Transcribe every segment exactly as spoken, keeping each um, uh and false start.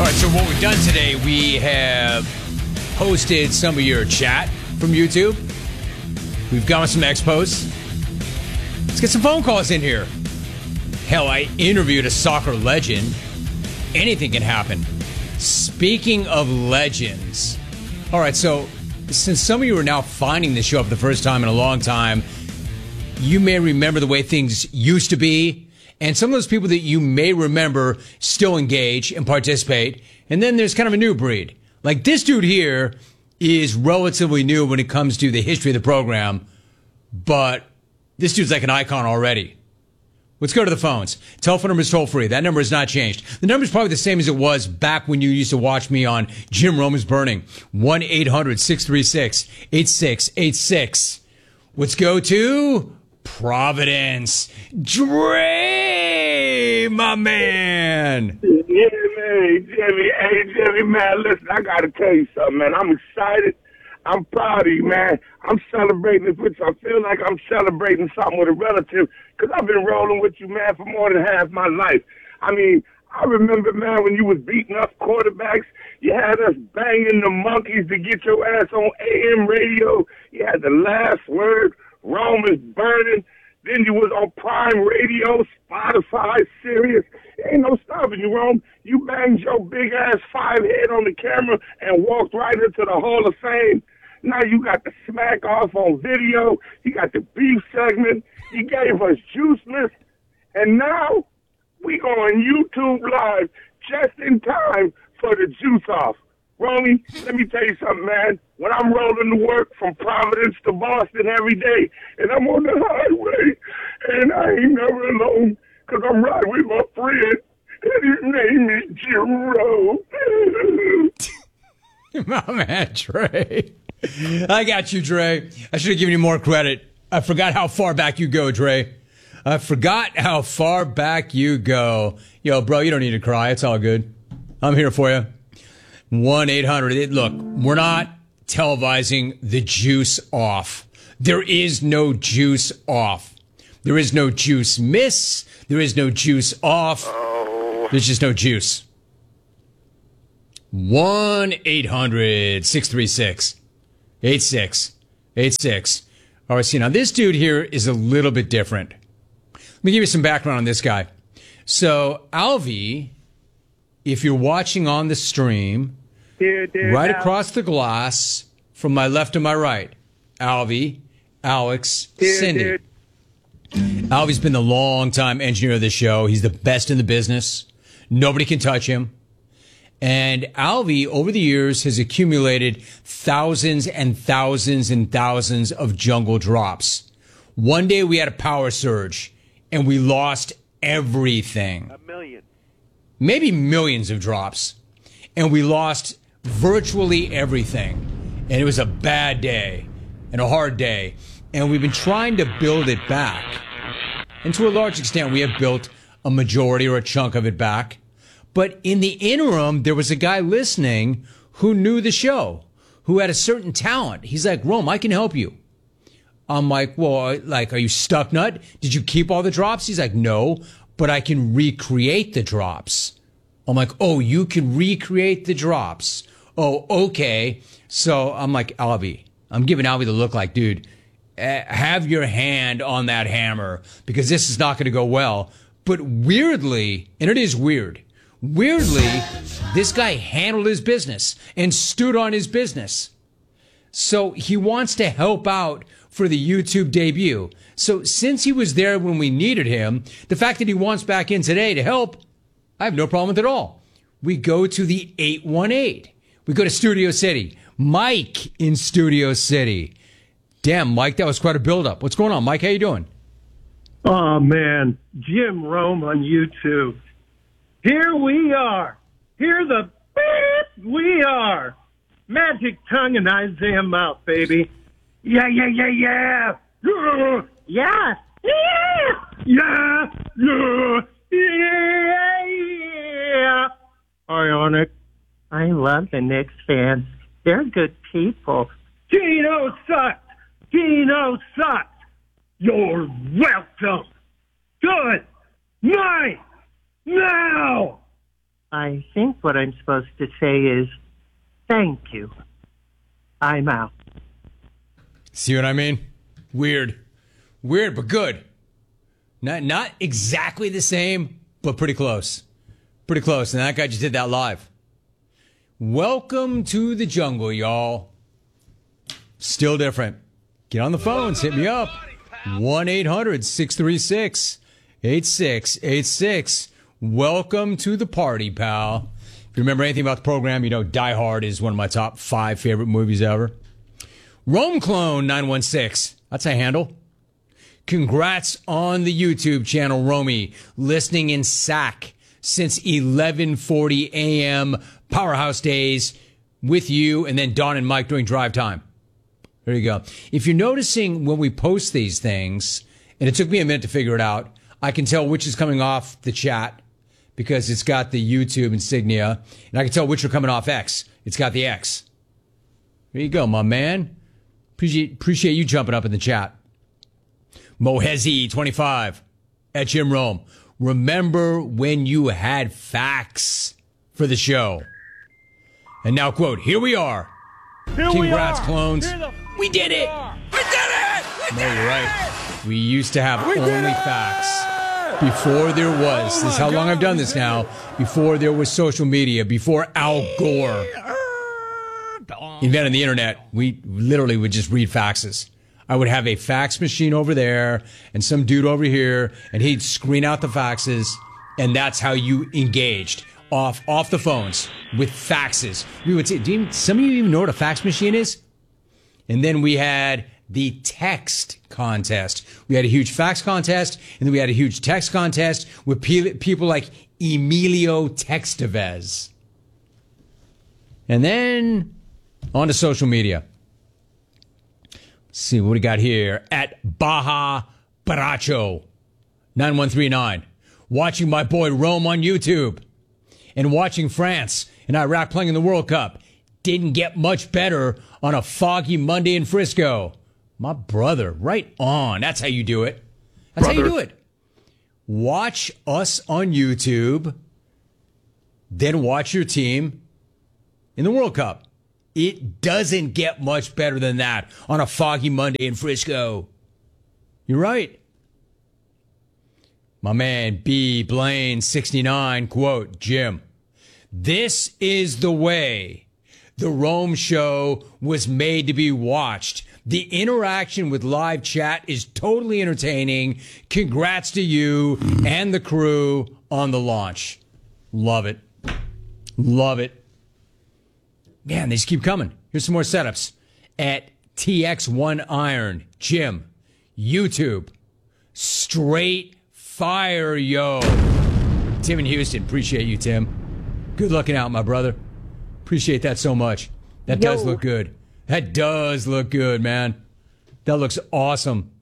All right, so what we've done today, we have posted some of your chat from YouTube. We've gone with some expos. Let's get some phone calls in here. Hell, I interviewed a soccer legend. Anything can happen. Speaking of legends. All right, so since some of you are now finding this show for the first time in a long time, you may remember the way things used to be. And some of those people that you may remember still engage and participate. And then there's kind of a new breed. Like this dude here is relatively new when it comes to the history of the program. But this dude's like an icon already. Let's go to the phones. Telephone number is toll free. That number has not changed. The number is probably the same as it was back when you used to watch me on Jim Rome's Burning. one eight hundred six three six eight six eight six. Let's go to Providence. Dre, my man. Yeah, man. Jimmy, hey, Jimmy, man, listen, I got to tell you something, man. I'm excited. I'm proud of you, man. I'm celebrating this with you. I feel like I'm celebrating something with a relative because I've been rolling with you, man, for more than half my life. I mean, I remember, man, when you was beating up quarterbacks, you had us banging the monkeys to get your ass on A M radio. You had the last word. Rome is burning. Then you was on Prime Radio, Spotify, Sirius. Ain't no stopping you, Rome. You banged your big ass five head on the camera and walked right into the Hall of Fame. Now you got the smack off on video. You got the beef segment. You gave us Juice Miss. And now we go on YouTube Live just in time for the Juice Off. Romy, let me tell you something, man. When I'm rolling to work from Providence to Boston every day, and I'm on the highway, and I ain't never alone, because I'm riding with my friend, and his name is Jim Rowe. My man, Dre. I got you, Dre. I should have given you more credit. I forgot how far back you go, Dre. I forgot how far back you go. Yo, bro, you don't need to cry. It's all good. I'm here for you. one eight hundred. Look, we're not televising the Juice Off. There is no Juice Off. There is no Juice Miss. There is no Juice Off. Oh. There's just no juice. one eight hundred six three six eight six eight six. All right, see, now this dude here is a little bit different. Let me give you some background on this guy. So, Alvy, if you're watching on the stream, Dear, dear right Al. across the glass from my left to my right, Alvy, Alex, Dear, Cindy. dear. Alvy's been the long-time engineer of the show. He's the best in the business. Nobody can touch him. And Alvy, over the years, has accumulated thousands and thousands and thousands of jungle drops. One day we had a power surge, and we lost everything. A million. Maybe millions of drops. And we lost virtually everything. And it was a bad day and a hard day. And we've been trying to build it back. And to a large extent, we have built a majority or a chunk of it back. But in the interim, there was a guy listening who knew the show, who had a certain talent. He's like, Rome, I can help you. I'm like, well, like, are you stuck nut? Did you keep all the drops? He's like, no, but I can recreate the drops. I'm like, oh, you can recreate the drops. Oh, okay. So I'm like, Alvy, I'm giving Alvy the look like, dude, uh, have your hand on that hammer because this is not going to go well. But weirdly, and it is weird, weirdly, this guy handled his business and stood on his business. So he wants to help out for the YouTube debut. So since he was there when we needed him, the fact that he wants back in today to help, I have no problem with it at all. We go to the eight one eight. We go to Studio City. Mike in Studio City. Damn, Mike, that was quite a buildup. What's going on, Mike? How you doing? Oh, man. Jim Rome on YouTube. Here we are. Here the beep we are. Magic tongue and Isaiah mouth, baby. Yeah, yeah, yeah, yeah. Yeah. Yeah. Yeah. Yeah. Yeah. Yeah. Ionic. I love the Knicks fans. They're good people. Dino sucks. Dino sucks. You're welcome. Good night. Now. I think what I'm supposed to say is, thank you. I'm out. See what I mean? Weird. Weird, but good. Not, not exactly the same, but pretty close. Pretty close. And that guy just did that live. Welcome to the jungle, y'all. Still different. Get on the phones. Hit me up. one eight hundred six three six eight six eight six. Welcome to the party, pal. If you remember anything about the program, you know Die Hard is one of my top five favorite movies ever. Rome Clone nine one six. That's a handle. Congrats on the YouTube channel, Romy. Listening in S A C since eleven forty a.m. Powerhouse Days with you and then Don and Mike during drive time. There you go. If you're noticing when we post these things, and it took me a minute to figure it out, I can tell which is coming off the chat because it's got the YouTube insignia, and I can tell which are coming off X. It's got the X. There you go, my man. Appreciate, appreciate you jumping up in the chat. Mohezi twenty-five at Jim Rome. Remember when you had facts for the show? And now, quote, here we are. Here Congrats, we are. clones. The we did it. We did it. We No, did you're right. We used to have We did only it! facts before there was. Oh this is my how long God, I've done we this did now. it. Before there was social media. Before Al Gore invented the internet. We literally would just read faxes. I would have a fax machine over there and some dude over here, and he'd screen out the faxes, and that's how you engaged off off the phones with faxes. We would say, do you, some of you even know what a fax machine is? And then we had the text contest. We had a huge fax contest, and then we had a huge text contest with pe- people like Emilio Textevez. And then on to social media. Let's see what we got here at Baja Baracho nine one three nine. Watching my boy Rome on YouTube and watching France and Iraq playing in the World Cup. Didn't get much better on a foggy Monday in Frisco. My brother, right on. That's how you do it. That's Brother. how you do it. Watch us on YouTube, then watch your team in the World Cup. It doesn't get much better than that on a foggy Monday in Frisco. You're right. My man B. Blaine sixty-nine, quote, Jim, this is the way the Rome show was made to be watched. The interaction with live chat is totally entertaining. Congrats to you and the crew on the launch. Love it. Love it. Man, they just keep coming. Here's some more setups at T X one Iron, Jim, YouTube, Straight Fire, yo. Tim in Houston, appreciate you, Tim. Good looking out, my brother. Appreciate that so much. That Yo. does look good. That does look good, man. That looks awesome.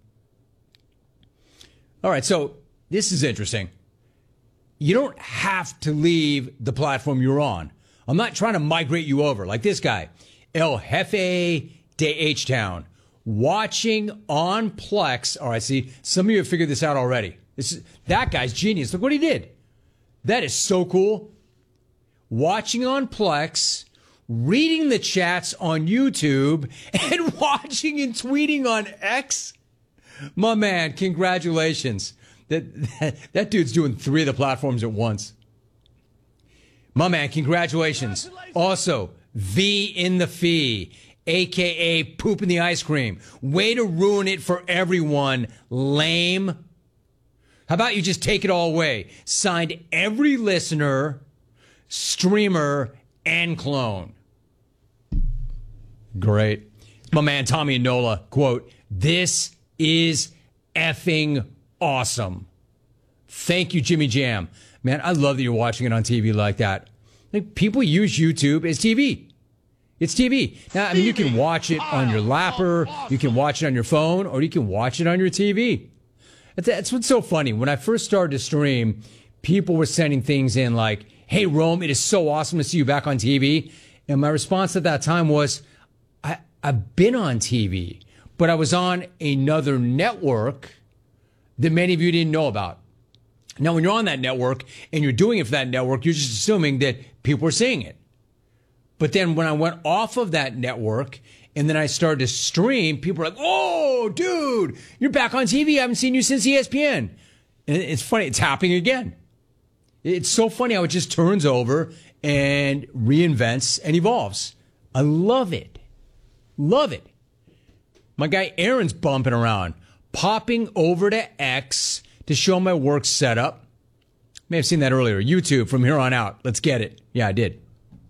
All right, so this is interesting. You don't have to leave the platform you're on. I'm not trying to migrate you over like this guy, El Jefe de H-Town, watching on Plex. All right, see, some of you have figured this out already. This is, that guy's genius. Look what he did. That is so cool. Watching on Plex, reading the chats on YouTube, and watching and tweeting on X. My man, congratulations. That, that, that dude's doing three of the platforms at once. My man, congratulations. Also, V in the Fee, a k a. Poop in the Ice Cream. Way to ruin it for everyone. Lame. How about you just take it all away? Signed every listener, streamer, and clone. Great. My man, Tommy and Nola, quote, this is effing awesome. Thank you, Jimmy Jam. Man, I love that you're watching it on T V like that. Like, people use YouTube as T V. It's T V. Now, I mean, you can watch it on your lapper, you can watch it on your phone, or you can watch it on your T V. That's, that's what's so funny. When I first started to stream, people were sending things in like, hey, Rome, it is so awesome to see you back on T V. And my response at that time was, I, I've been on T V, but I was on another network that many of you didn't know about. Now, when you're on that network and you're doing it for that network, you're just assuming that people are seeing it. But then when I went off of that network and then I started to stream, people were like, oh, dude, you're back on T V. I haven't seen you since E S P N. And it's funny. It's happening again. It's so funny how it just turns over and reinvents and evolves. I love it. Love it. My guy Aaron's bumping around, popping over to X to show my work setup. May have seen that earlier. YouTube from here on out. Let's get it. Yeah, I did.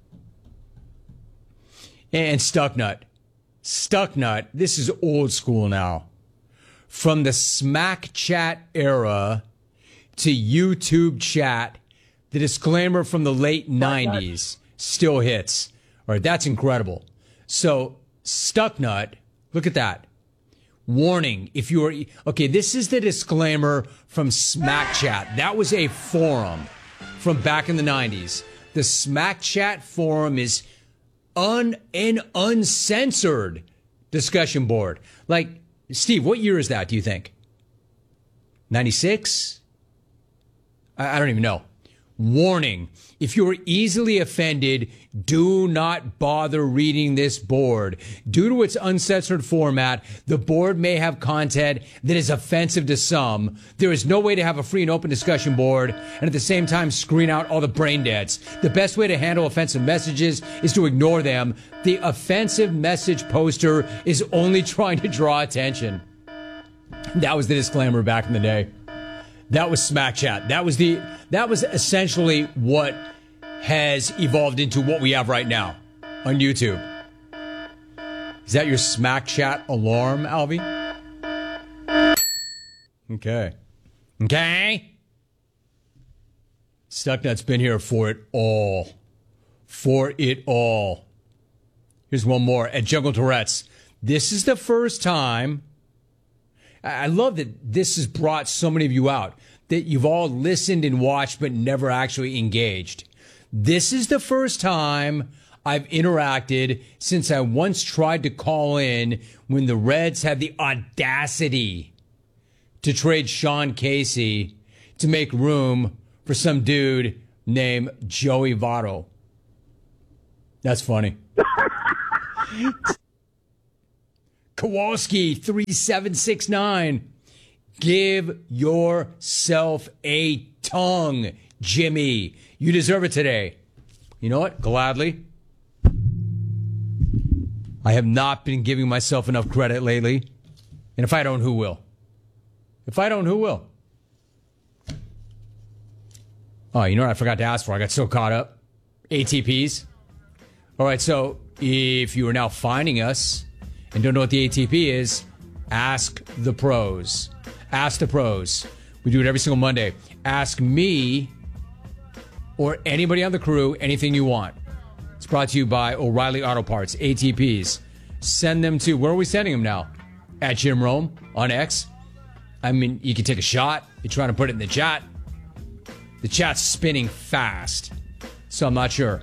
And Stucknut. Stucknut. This is old school now. From the Smack Chat era to YouTube chat, the disclaimer from the late nineties still hits. All right, that's incredible. So, Stucknut, look at that. Warning, if you are... Okay, this is the disclaimer from Smack Chat. That was a forum from back in the nineties. The Smack Chat forum is un an uncensored discussion board. Like, Steve, what year is that, do you think? ninety-six? I, I don't even know. Warning, if you are easily offended, do not bother reading this board. Due to its uncensored format, the board may have content that is offensive to some. There is no way to have a free and open discussion board and at the same time screen out all the brain deads. The best way to handle offensive messages is to ignore them. The offensive message poster is only trying to draw attention. That was the disclaimer back in the day. That was Smack Chat. That was the that was essentially what has evolved into what we have right now on YouTube. Is that your Smack Chat alarm, Alvy? Okay. Okay. Stucknut's been here for it all. For it all. Here's one more. At Jungle Tourette's. This is the first time... I love that this has brought so many of you out, that you've all listened and watched but never actually engaged. This is the first time I've interacted since I once tried to call in when the Reds had the audacity to trade Sean Casey to make room for some dude named Joey Votto. That's funny. Kowalski three seven six nine. Give yourself a tongue, Jimmy. You deserve it today. You know what? Gladly. I have not been giving myself enough credit lately. And if I don't, who will? If I don't, who will? Oh, you know what I forgot to ask for? I got so caught up. A T Ps. All right, so if you are now finding us and don't know what the A T P is, ask the pros. Ask the pros. We do it every single Monday. Ask me or anybody on the crew anything you want. It's brought to you by O'Reilly Auto Parts, A T Ps. Send them to, where are we sending them now? At Jim Rome on X. I mean, you can take a shot. You're trying to put it in the chat. The chat's spinning fast, so I'm not sure.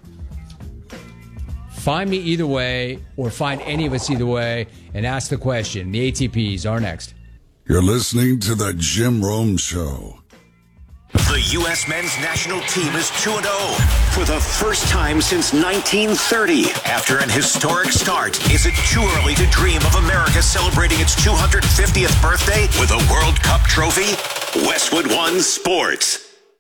Find me either way, or find any of us either way, and ask the question. The A T Ps are next. You're listening to The Jim Rome Show. The U S men's national team is two and oh for the first time since nineteen thirty. After an historic start, is it too early to dream of America celebrating its two hundred fiftieth birthday with a World Cup trophy? Westwood One Sports.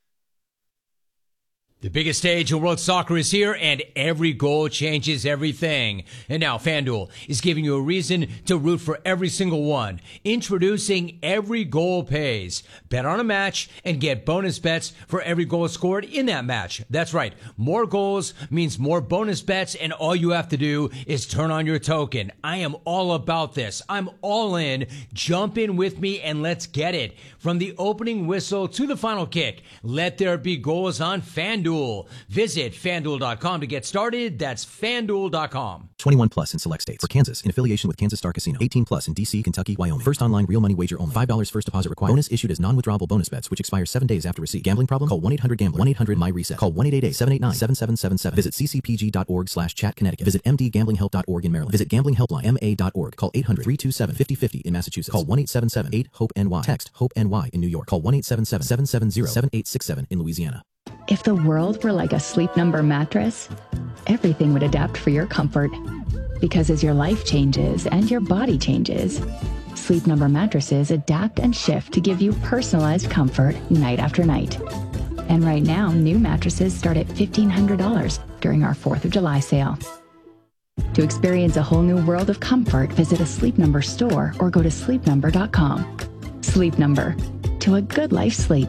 The biggest stage in world soccer is here, and every goal changes everything. And now FanDuel is giving you a reason to root for every single one. Introducing Every Goal Pays. Bet on a match and get bonus bets for every goal scored in that match. That's right. More goals means more bonus bets, and all you have to do is turn on your token. I am all about this. I'm all in. Jump in with me and let's get it. From the opening whistle to the final kick, let there be goals on FanDuel. FanDuel. Visit FanDuel dot com to get started. That's FanDuel dot com. twenty-one plus in select states. For Kansas, in affiliation with Kansas Star Casino. eighteen plus in D C, Kentucky, Wyoming. First online real money wager only. five dollars first deposit required. Bonus issued as non-withdrawable bonus bets, which expire seven days after receipt. Gambling problem? Call one eight hundred gambler. one eight hundred my reset. Call one eight eight eight, seven eight nine, seven seven seven seven. Visit c c p g dot org slash chat Connecticut. Visit m d gambling help dot org in Maryland. Visit gambling helpline m a dot org. Call eight hundred, three two seven, five oh five oh in Massachusetts. Call one eight seven seven, eight, hope N Y. Text HOPE N Y in New York. Call one eight seven seven, seven seven zero, seven eight six seven in Louisiana. If the world were like a Sleep Number mattress, everything would adapt for your comfort. Because as your life changes and your body changes, Sleep Number mattresses adapt and shift to give you personalized comfort night after night. And right now, new mattresses start at fifteen hundred dollars during our fourth of July sale. To experience a whole new world of comfort, visit a Sleep Number store or go to sleep number dot com. Sleep Number. To a good life sleep.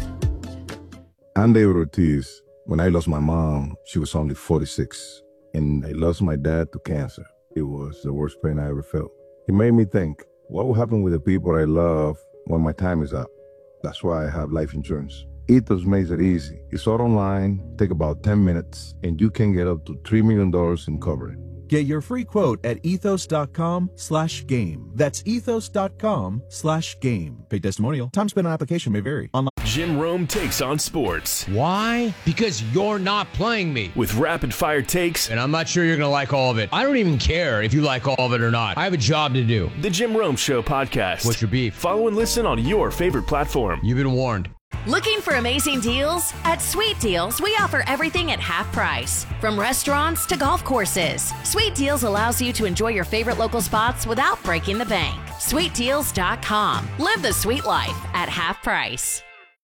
I'm David Ortiz. When I lost my mom, she was only forty-six. And I lost my dad to cancer. It was the worst pain I ever felt. It made me think, what will happen with the people I love when my time is up? That's why I have life insurance. Ethos makes it easy. It's all online, take about ten minutes, and you can get up to three million dollars in coverage. Get your free quote at ethos dot com slash game. That's ethos dot com slash game. Paid testimonial. Time spent on application may vary. Online. Jim Rome takes on sports. Why? Because you're not playing me. With rapid fire takes. And I'm not sure you're going to like all of it. I don't even care if you like all of it or not. I have a job to do. The Jim Rome Show podcast. What's your beef? Follow and listen on your favorite platform. You've been warned. Looking for amazing deals? At Sweet Deals, we offer everything at half price. From restaurants to golf courses, Sweet Deals allows you to enjoy your favorite local spots without breaking the bank. sweet deals dot com. Live the sweet life at half price.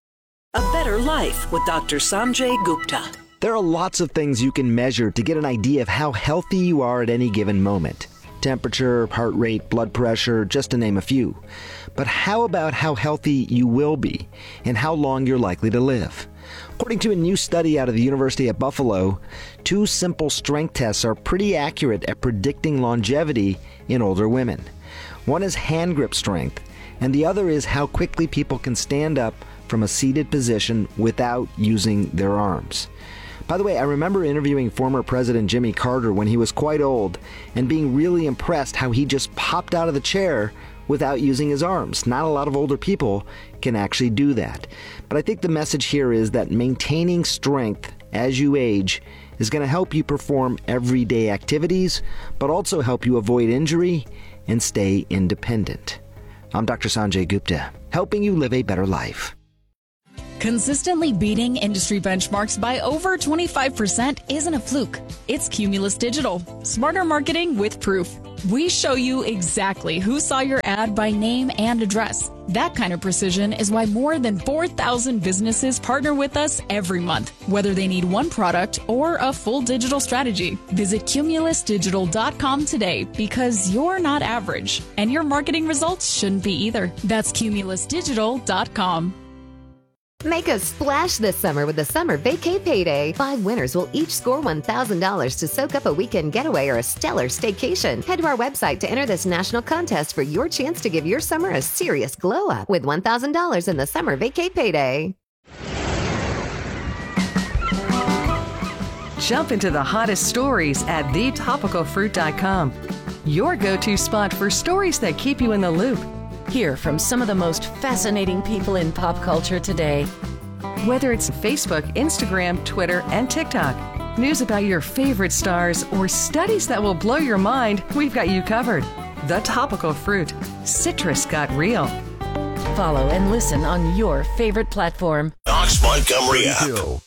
A Better Life with Doctor Sanjay Gupta. There are lots of things you can measure to get an idea of how healthy you are at any given moment. Temperature, heart rate, blood pressure, just to name a few. But how about how healthy you will be and how long you're likely to live? According to a new study out of the University at Buffalo, two simple strength tests are pretty accurate at predicting longevity in older women. One is hand grip strength, and the other is how quickly people can stand up from a seated position without using their arms. By the way, I remember interviewing former President Jimmy Carter when he was quite old and being really impressed how he just popped out of the chair without using his arms. Not a lot of older people can actually do that. But I think the message here is that maintaining strength as you age is going to help you perform everyday activities, but also help you avoid injury and stay independent. I'm Doctor Sanjay Gupta, helping you live a better life. Consistently beating industry benchmarks by over twenty-five percent isn't a fluke. It's Cumulus Digital. Smarter marketing with proof. We show you exactly who saw your ad by name and address. That kind of precision is why more than four thousand businesses partner with us every month, whether they need one product or a full digital strategy. Visit cumulus digital dot com today because you're not average, and your marketing results shouldn't be either. That's cumulus digital dot com. Make a splash this summer with the Summer Vacay Payday. Five winners will each score one thousand dollars to soak up a weekend getaway or a stellar staycation. Head to our website to enter this national contest for your chance to give your summer a serious glow up with one thousand dollars in the Summer Vacay Payday. Jump into the hottest stories at the topical fruit dot com. Your go-to spot for stories that keep you in the loop. Hear from some of the most fascinating people in pop culture today. Whether it's Facebook, Instagram, Twitter, and TikTok, news about your favorite stars, or studies that will blow your mind, we've got you covered. The Topical Fruit. Citrus got real. Follow and listen on your favorite platform. Knox Montgomery app.